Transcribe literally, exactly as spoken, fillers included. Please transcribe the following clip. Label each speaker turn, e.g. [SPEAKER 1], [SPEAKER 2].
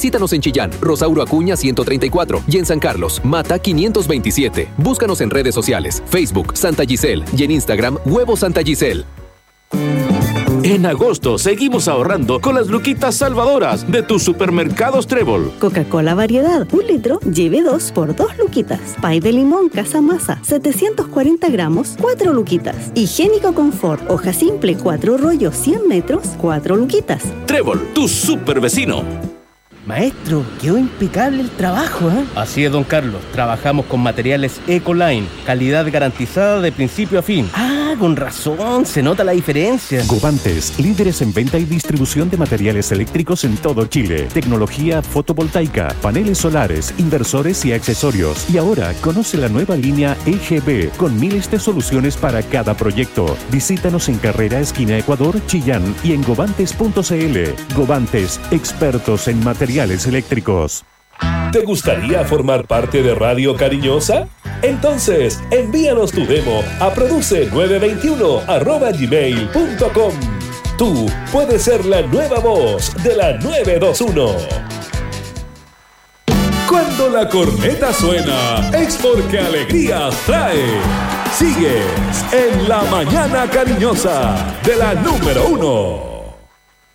[SPEAKER 1] Visítanos en Chillán, Rosauro Acuña ciento treinta y cuatro y en San Carlos, Mata quinientos veintisiete. Búscanos en redes sociales, Facebook Santa Giselle y en Instagram Huevo Santa Giselle.
[SPEAKER 2] En agosto seguimos ahorrando con las luquitas salvadoras de tus supermercados Trébol.
[SPEAKER 3] Coca-Cola variedad, un litro, lleve dos por dos luquitas. Pay de limón Casa Masa, setecientos cuarenta gramos, cuatro luquitas. Higiénico Confort, hoja simple, cuatro rollos, cien metros, cuatro luquitas.
[SPEAKER 2] Trébol, tu super vecino.
[SPEAKER 4] Maestro, quedó impecable el trabajo, ¿eh?
[SPEAKER 5] Así es, don Carlos. Trabajamos con materiales Ecoline, calidad garantizada de principio a fin.
[SPEAKER 4] Ah, con razón, se nota la diferencia.
[SPEAKER 6] Govantes, líderes en venta y distribución de materiales eléctricos en todo Chile. Tecnología fotovoltaica, paneles solares, inversores y accesorios. Y ahora conoce la nueva línea E G B con miles de soluciones para cada proyecto. Visítanos en Carrera Esquina Ecuador, Chillán y en govantes punto c l. Govantes, expertos en materiales eléctricos.
[SPEAKER 7] ¿Te gustaría formar parte de Radio Cariñosa? Entonces, envíanos tu demo a produce nueve veintiuno arroba gmail punto com. Tú puedes ser la nueva voz de la nueve veintiuno. Cuando la corneta suena, es porque alegrías trae. Sigues en La Mañana Cariñosa de la número uno.